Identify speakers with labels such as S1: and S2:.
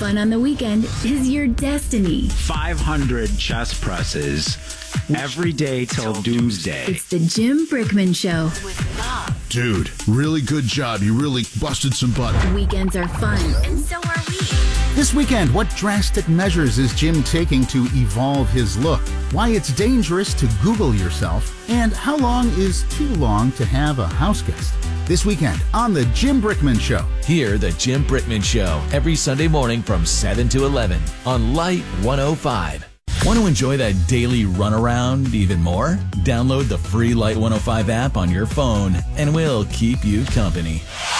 S1: fun on the weekend is your destiny.
S2: 500 chest presses every day till doomsday.
S1: It's the Jim Brickman Show.
S3: With Bob.
S4: Dude, really good job. You really busted some butt.
S1: Weekends are fun.
S3: And so are we.
S5: This weekend, what drastic measures is Jim taking to evolve his look? Why it's dangerous to Google yourself? And how long is too long to have a house guest? This weekend on The Jim Brickman Show.
S6: Hear The Jim Brickman Show every Sunday morning from 7 to 11 on Light 105. Want to enjoy that daily runaround even more? Download the free Light 105 app on your phone and we'll keep you company.